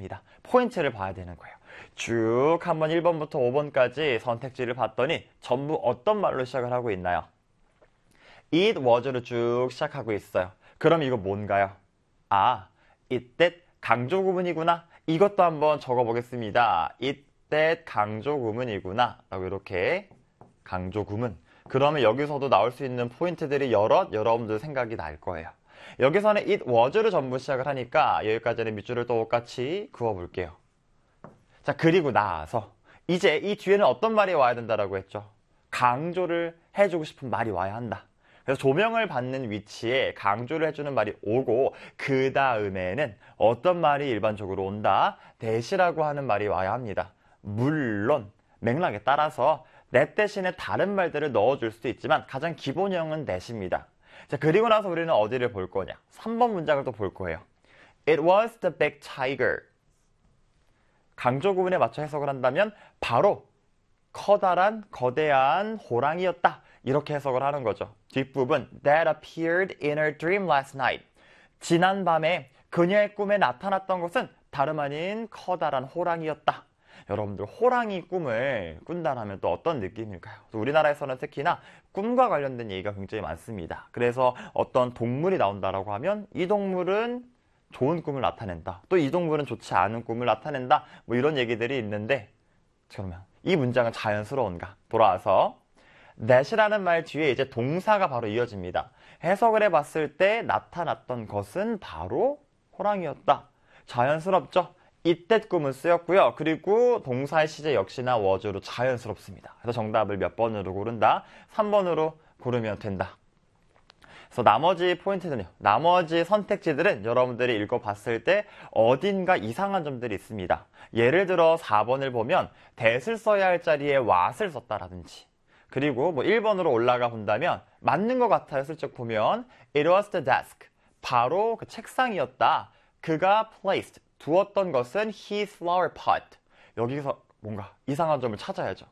됩니다. 포인트를 봐야 되는 거예요. 쭉 한번 1번부터 5번까지 선택지를 봤더니 전부 어떤 말로 시작을 하고 있나요? It was로 쭉 시작하고 있어요. 그럼 이거 뭔가요? 아, it that 강조 구문이구나. 이것도 한번 적어보겠습니다. it that 강조 구문이구나 라고 이렇게 강조 구문. 그러면 여기서도 나올 수 있는 포인트들이 여러분들 생각이 날 거예요. 여기서는 it was로 전부 시작을 하니까 여기까지는 밑줄을 똑같이 그어볼게요. 자, 그리고 나서 이제 이 뒤에는 어떤 말이 와야 된다라고 했죠? 강조를 해주고 싶은 말이 와야 한다. 그래서 조명을 받는 위치에 강조를 해주는 말이 오고 그 다음에는 어떤 말이 일반적으로 온다? that이라고 하는 말이 와야 합니다. 물론 맥락에 따라서 that 대신에 다른 말들을 넣어줄 수도 있지만 가장 기본형은 that입니다. 자, 그리고 나서 우리는 어디를 볼 거냐? 3번 문장을 또 볼 거예요. It was the big tiger. 강조 구문에 맞춰 해석을 한다면 바로 커다란 거대한 호랑이였다. 이렇게 해석을 하는 거죠. 뒷부분 That appeared in her dream last night. 지난 밤에 그녀의 꿈에 나타났던 것은 다름 아닌 커다란 호랑이였다. 여러분들 호랑이 꿈을 꾼다면 또 어떤 느낌일까요? 또 우리나라에서는 특히나 꿈과 관련된 얘기가 굉장히 많습니다. 그래서 어떤 동물이 나온다라고 하면 이 동물은 좋은 꿈을 나타낸다. 또 이 동물은 좋지 않은 꿈을 나타낸다. 뭐 이런 얘기들이 있는데 그러면 이 문장은 자연스러운가? 돌아와서 that이라는 말 뒤에 이제 동사가 바로 이어집니다. 해석을 해봤을 때 나타났던 것은 바로 호랑이였다. 자연스럽죠? 이때 꿈은 쓰였고요. 그리고 동사의 시제 역시나 was로 자연스럽습니다. 그래서 정답을 몇 번으로 고른다? 3번으로 고르면 된다. 그래서 나머지 포인트는요. 나머지 선택지들은 여러분들이 읽어봤을 때 어딘가 이상한 점들이 있습니다. 예를 들어 4번을 보면 that을 써야 할 자리에 what을 썼다라든지 그리고 뭐 1번으로 올라가 본다면 맞는 것 같아요. 슬쩍 보면 It was the desk. 바로 그 책상이었다. 그가 placed. 두었던 것은 his flower pot. 여기서 뭔가 이상한 점을 찾아야죠.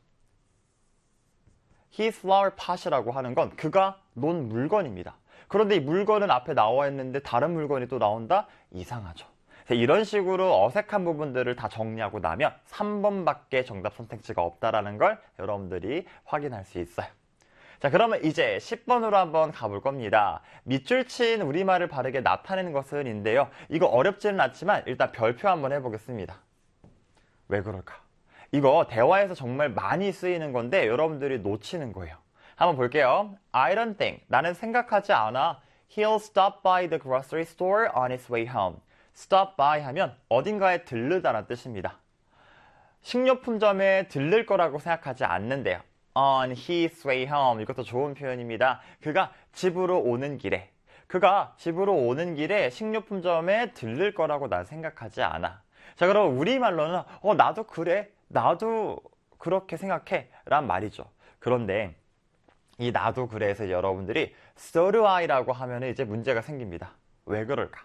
his flower pot이라고 하는 건 그가 놓은 물건입니다. 그런데 이 물건은 앞에 나와 있는데 다른 물건이 또 나온다? 이상하죠. 이런 식으로 어색한 부분들을 다 정리하고 나면 3번밖에 정답 선택지가 없다라는 걸 여러분들이 확인할 수 있어요. 자, 그러면 이제 10번으로 한번 가볼 겁니다. 밑줄 친 우리말을 바르게 나타내는 것은인데요. 이거 어렵지는 않지만 일단 별표 한번 해보겠습니다. 왜 그럴까? 이거 대화에서 정말 많이 쓰이는 건데 여러분들이 놓치는 거예요. 한번 볼게요. I don't think. 나는 생각하지 않아. He'll stop by the grocery store on his way home. stop by 하면 어딘가에 들르다라는 뜻입니다. 식료품점에 들를 거라고 생각하지 않는데요. on his way home. 이것도 좋은 표현입니다. 그가 집으로 오는 길에. 그가 집으로 오는 길에 식료품점에 들를 거라고 난 생각하지 않아. 자, 그럼 우리말로는 나도 그래. 나도 그렇게 생각해. 란 말이죠. 그런데 이 나도 그래서 여러분들이 so do I라고 하면 이제 문제가 생깁니다. 왜 그럴까?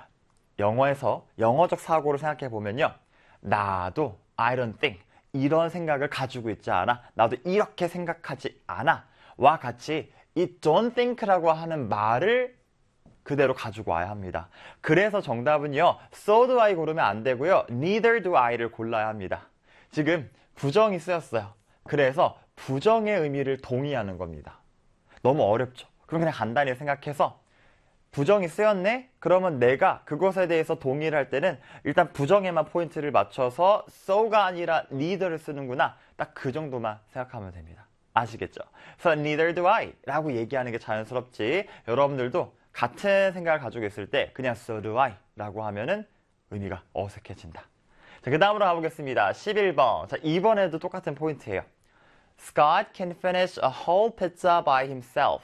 영어에서 영어적 사고를 생각해 보면요. 나도 I don't think 이런 생각을 가지고 있지 않아. 나도 이렇게 생각하지 않아. 와 같이 이 don't think라고 하는 말을 그대로 가지고 와야 합니다. 그래서 정답은요. so do I 고르면 안 되고요. neither do I를 골라야 합니다. 지금 부정이 쓰였어요. 그래서 부정의 의미를 동의하는 겁니다. 너무 어렵죠? 그럼 그냥 간단히 생각해서 부정이 쓰였네? 그러면 내가 그것에 대해서 동의를 할 때는 일단 부정에만 포인트를 맞춰서 so가 아니라 neither를 쓰는구나. 딱 그 정도만 생각하면 됩니다. 아시겠죠? 그래서 neither do I 라고 얘기하는 게 자연스럽지. 여러분들도 같은 생각을 가지고 있을 때 그냥 so do I 라고 하면은 의미가 어색해진다. 자, 그 다음으로 가보겠습니다. 11번. 자, 이번에도 똑같은 포인트예요. Scott can finish a whole pizza by himself.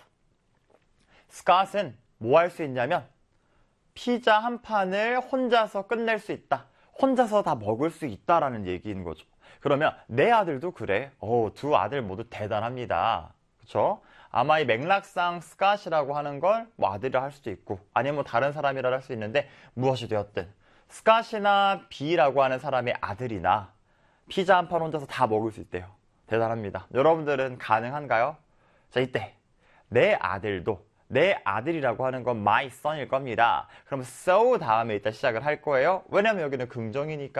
Scott은 뭐 할 수 있냐면 피자 한 판을 혼자서 끝낼 수 있다. 혼자서 다 먹을 수 있다라는 얘기인 거죠. 그러면 내 아들도 그래. 두 아들 모두 대단합니다. 그렇죠? 아마 이 맥락상 스캇이라고 하는 걸 뭐 아들이라 할 수도 있고 아니면 뭐 다른 사람이라 할 수 있는데 무엇이 되었든 스캇이나 B라고 하는 사람의 아들이나 피자 한 판 혼자서 다 먹을 수 있대요. 대단합니다. 여러분들은 가능한가요? 자, 이때 내 아들도 내 아들이라고 하는 건 my son일 겁니다. 그럼 so 다음에 일단 시작을 할 거예요. 왜냐면 여기는 긍정이니까.